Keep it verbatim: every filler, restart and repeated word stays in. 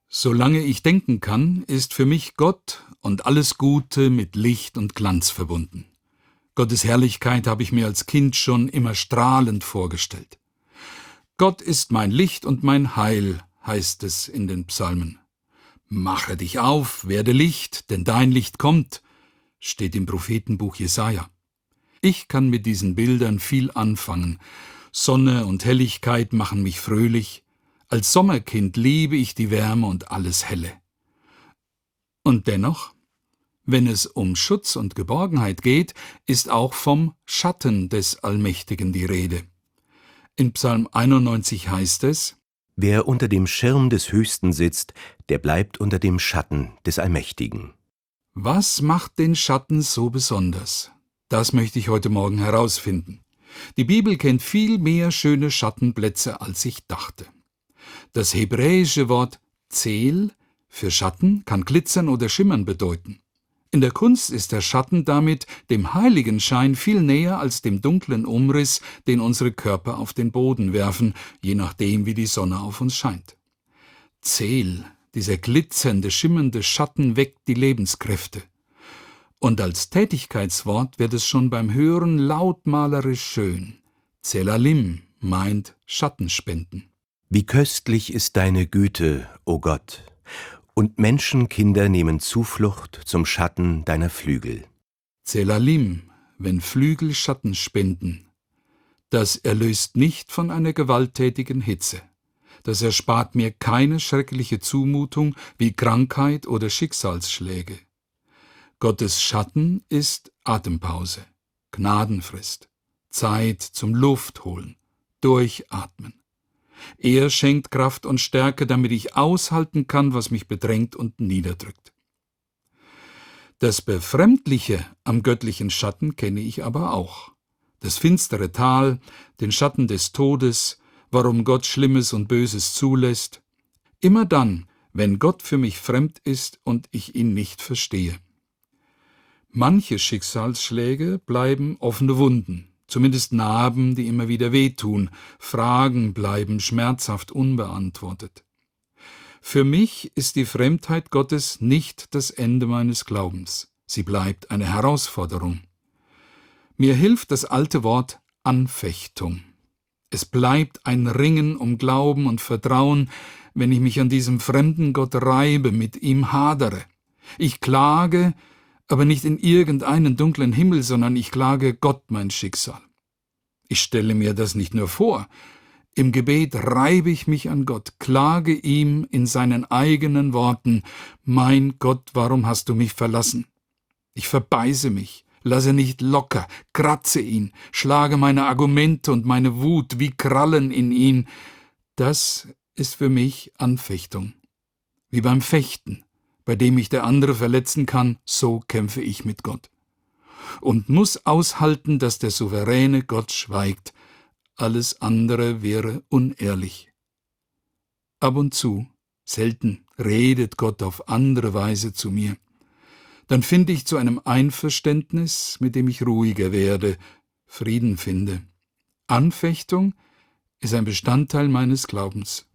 Solange ich denken kann, ist für mich Gott und alles Gute mit Licht und Glanz verbunden. Gottes Herrlichkeit habe ich mir als Kind schon immer strahlend vorgestellt. Gott ist mein Licht und mein Heil, heißt es in den Psalmen. Mache dich auf, werde Licht, denn dein Licht kommt, steht im Prophetenbuch Jesaja. Ich kann mit diesen Bildern viel anfangen. Sonne und Helligkeit machen mich fröhlich. Als Sommerkind liebe ich die Wärme und alles Helle. Und dennoch, wenn es um Schutz und Geborgenheit geht, ist auch vom Schatten des Allmächtigen die Rede. In Psalm einundneunzig heißt es: Wer unter dem Schirm des Höchsten sitzt, der bleibt unter dem Schatten des Allmächtigen. Was macht den Schatten so besonders? Das möchte ich heute Morgen herausfinden. Die Bibel kennt viel mehr schöne Schattenplätze, als ich dachte. Das hebräische Wort Zel für Schatten kann glitzern oder schimmern bedeuten. In der Kunst ist der Schatten damit dem Heiligenschein viel näher als dem dunklen Umriss, den unsere Körper auf den Boden werfen, je nachdem, wie die Sonne auf uns scheint. Zel, dieser glitzernde, schimmernde Schatten, weckt die Lebenskräfte. Und als Tätigkeitswort wird es schon beim Hören lautmalerisch schön. Zelalim meint Schattenspenden. Wie köstlich ist deine Güte, o Gott, und Menschenkinder nehmen Zuflucht zum Schatten deiner Flügel. Zelalim, wenn Flügel Schatten spenden. Das erlöst nicht von einer gewalttätigen Hitze. Das erspart mir keine schreckliche Zumutung wie Krankheit oder Schicksalsschläge. Gottes Schatten ist Atempause, Gnadenfrist, Zeit zum Luftholen, Durchatmen. Er schenkt Kraft und Stärke, damit ich aushalten kann, was mich bedrängt und niederdrückt. Das Befremdliche am göttlichen Schatten kenne ich aber auch. Das finstere Tal, den Schatten des Todes, warum Gott Schlimmes und Böses zulässt. Immer dann, wenn Gott für mich fremd ist und ich ihn nicht verstehe. Manche Schicksalsschläge bleiben offene Wunden. Zumindest Narben, die immer wieder wehtun, Fragen bleiben schmerzhaft unbeantwortet. Für mich ist die Fremdheit Gottes nicht das Ende meines Glaubens. Sie bleibt eine Herausforderung. Mir hilft das alte Wort Anfechtung. Es bleibt ein Ringen um Glauben und Vertrauen, wenn ich mich an diesem fremden Gott reibe, mit ihm hadere. Ich klage, aber nicht in irgendeinen dunklen Himmel, sondern ich klage Gott mein Schicksal. Ich stelle mir das nicht nur vor. Im Gebet reibe ich mich an Gott, klage ihm in seinen eigenen Worten: Mein Gott, warum hast du mich verlassen? Ich verbeiße mich, lasse nicht locker, kratze ihn, schlage meine Argumente und meine Wut wie Krallen in ihn. Das ist für mich Anfechtung. Wie beim Fechten, bei dem mich der andere verletzen kann, so kämpfe ich mit Gott. Und muss aushalten, dass der souveräne Gott schweigt. Alles andere wäre unehrlich. Ab und zu, selten, redet Gott auf andere Weise zu mir. Dann finde ich zu einem Einverständnis, mit dem ich ruhiger werde, Frieden finde. Anfechtung ist ein Bestandteil meines Glaubens.